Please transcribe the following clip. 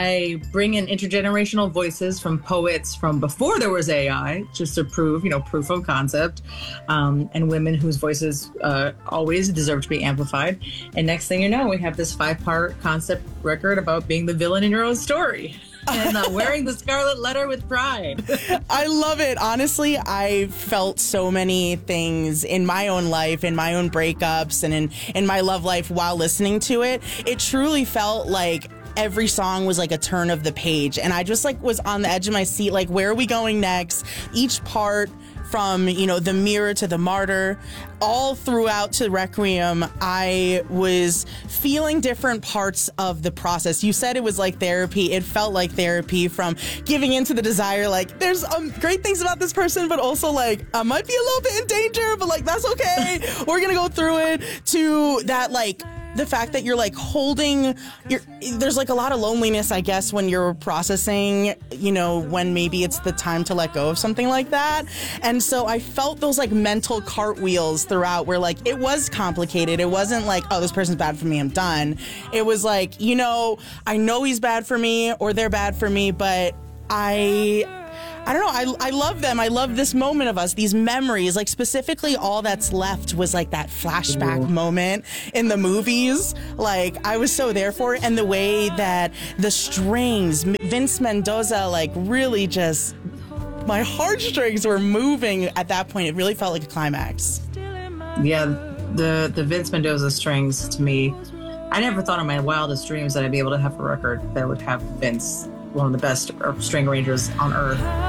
I bring in intergenerational voices from poets from before there was AI, just to prove, proof of concept, and women whose voices always deserve to be amplified. And next thing you know, we have this 5-part concept record about being the villain in your own story. And wearing the scarlet letter with pride. I love it. Honestly, I felt so many things in my own life, in my own breakups, and in my love life while listening to it. It truly felt like every song was like a turn of the page. And I just was on the edge of my seat, like, where are we going next? Each part, from, the mirror to the martyr, all throughout to Requiem, I was feeling different parts of the process. You said it was like therapy. It felt like therapy, from giving into the desire, like, there's great things about this person, but also, like, I might be a little bit in danger, but, like, that's okay. We're going to go through it, to that, like, the fact that you're like holding there's like a lot of loneliness, I guess, when you're processing, when maybe it's the time to let go of something like that. And so I felt those like mental cartwheels throughout, where like it was complicated. It wasn't like, oh, this person's bad for me, I'm done. It was like, I know he's bad for me or they're bad for me, but I don't know. I love them. I love this moment of us, these memories. Like, specifically, all that's left was like that flashback moment in the movies. Like, I was so there for it. And the way that the strings, Vince Mendoza, like, really just, my heartstrings were moving at that point. It really felt like a climax. Yeah, the Vince Mendoza strings, to me, I never thought in my wildest dreams that I'd be able to have a record that would have Vince, one of the best string arrangers on earth.